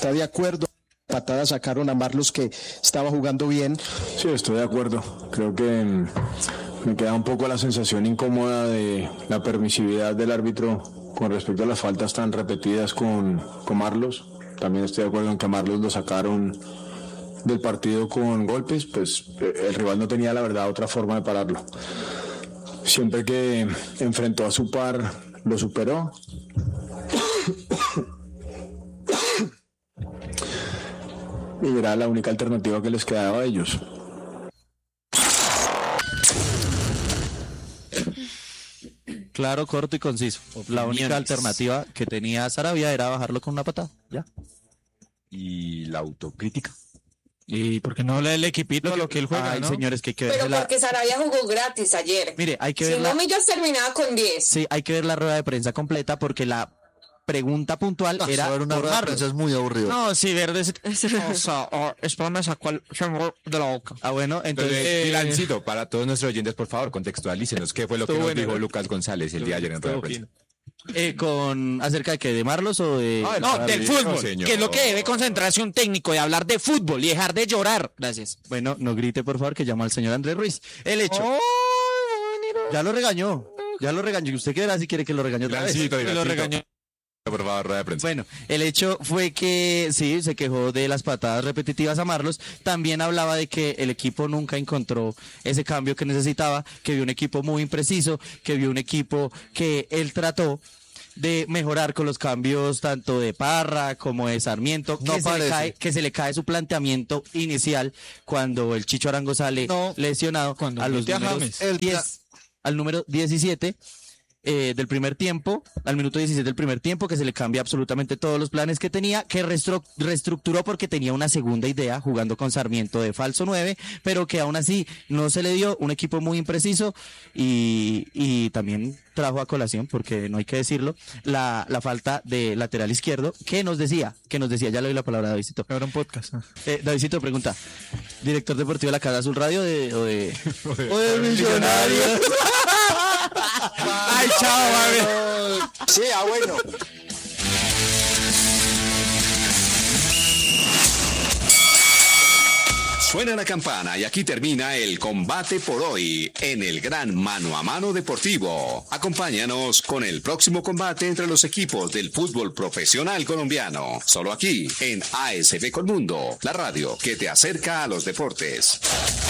¿Está de acuerdo? Patadas sacaron a Marlos, que estaba jugando bien. Sí, estoy de acuerdo. Creo que me queda un poco la sensación incómoda de la permisividad del árbitro con respecto a las faltas tan repetidas con Marlos. También estoy de acuerdo en que a Marlos lo sacaron del partido con golpes, pues el rival no tenía, la verdad, otra forma de pararlo. Siempre que enfrentó a su par, lo superó. Y era la única alternativa que les quedaba a ellos. Claro, corto y conciso. La única alternativa que tenía Sarabia era bajarlo con una patada. Ya. Y la autocrítica. ¿Y por qué no lee el equipito a lo que él juega? Ay, ¿no? señores, que hay que ver. Pero porque Sarabia jugó gratis ayer. Mire, hay que Si ver no, Millos terminaba con 10. Sí, hay que ver la rueda de prensa completa porque la pregunta puntual era ver una rueda de prensa es muy aburrido. No, sí, Verde. O sea, espera, me sacó el chambro de la boca. Ah, bueno, entonces... Milancito, para todos nuestros oyentes, por favor, contextualícenos qué fue lo que nos dijo Lucas González el día de ayer en rueda de prensa. ¿Acerca de qué? ¿De Marlos o de...? No, del fútbol, señor. que es lo que debe concentrarse un técnico, de hablar de fútbol y dejar de llorar. Gracias. Bueno, no grite, por favor, que llama al señor Andrés Ruiz. El hecho... Ya lo regañó. ¿Y usted qué verá si quiere que lo regañe otra vez? Lo regañó. Por favor, rueda de prensa. Bueno, el hecho fue que sí, se quejó de las patadas repetitivas a Marlos. También hablaba de que el equipo nunca encontró ese cambio que necesitaba, que vio un equipo muy impreciso, que vio un equipo que él trató de mejorar con los cambios tanto de Parra como de Sarmiento, que se le cae su planteamiento inicial cuando el Chicho Arango sale lesionado a los números al número 17 del primer tiempo, al minuto 16 del primer tiempo, que se le cambia absolutamente todos los planes que tenía, que reestructuró porque tenía una segunda idea jugando con Sarmiento de falso 9, pero que aún así no se le dio, un equipo muy impreciso y también trajo a colación, porque no hay que decirlo, la falta de lateral izquierdo, que nos decía, ya le doy la palabra a Davidcito. Ahora un podcast. Davidcito pregunta, ¿director deportivo de la Casa Azul Radio o de Millonarios? Ay, chao, mami. Sí, bueno. Suena la campana y aquí termina el combate por hoy en el gran mano a mano deportivo. Acompáñanos con el próximo combate entre los equipos del fútbol profesional colombiano. Solo aquí en ASB Colmundo, la radio que te acerca a los deportes.